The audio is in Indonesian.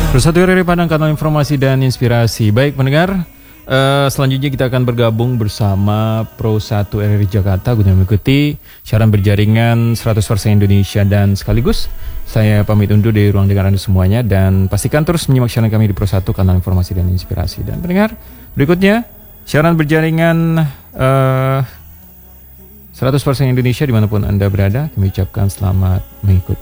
Bersatu RRI Padang, kanal informasi dan inspirasi. Baik pendengar, selanjutnya kita akan bergabung bersama Pro 1 RRI Jakarta guna mengikuti siaran berjaringan 100% Indonesia, dan sekaligus saya pamit undur dari ruang dengar Anda semuanya, dan pastikan terus menyimak siaran kami di Pro 1 kanal informasi dan inspirasi. Dan pendengar, berikutnya siaran berjaringan 100% Indonesia dimanapun Anda berada, kami ucapkan selamat mengikuti.